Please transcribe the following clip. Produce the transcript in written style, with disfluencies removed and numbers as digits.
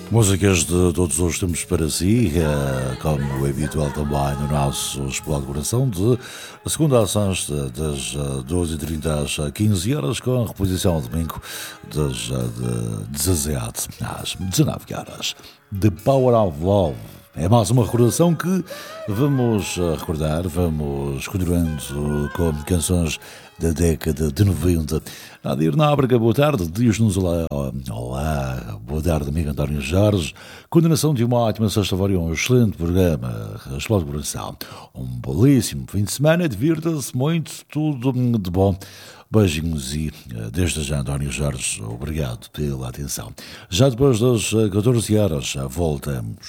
Músicas de todos os tempos para si, como é habitual também no nosso Explode Coração, de segunda a sexta, das 12h30 às 15 horas, com a reposição domingo das 17 às 19 horas. The Power of Love. É mais uma recordação que vamos recordar, vamos continuando com canções da década de 90. Nadir Nóbrega, boa tarde, diz-nos olá, boa tarde, amigo António Jorge. Condenação de uma ótima sexta-feira, um excelente programa, Explode o Coração. Um belíssimo fim de semana, divirta-se muito, tudo de bom. Beijinhos e desde já, António Jorge, obrigado pela atenção. Já depois das 14 horas voltamos